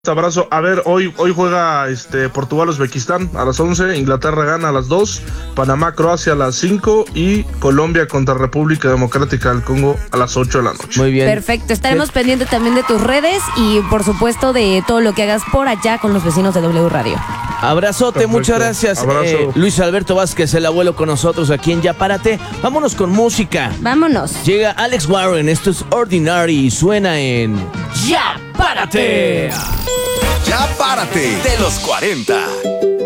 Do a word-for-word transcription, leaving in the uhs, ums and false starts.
Abrazo. A ver, hoy hoy juega este Portugal-Uzbekistán a las once, Inglaterra gana a las dos, Panamá-Croacia a las cinco y Colombia contra República Democrática del Congo a las ocho de la noche. Muy bien. Perfecto, estaremos ¿Qué? pendientes también de tus redes y por supuesto de todo lo que hagas por allá con los vecinos de W Radio. Abrazote, Perfecto. Muchas gracias. Eh, Luis Alberto Vázquez, el abuelo, con nosotros aquí en Ya Párate. Vámonos con música. Vámonos. Llega Alex Warren, esto es Ordinary y suena en Ya Párate. Ya Párate de los cuarenta.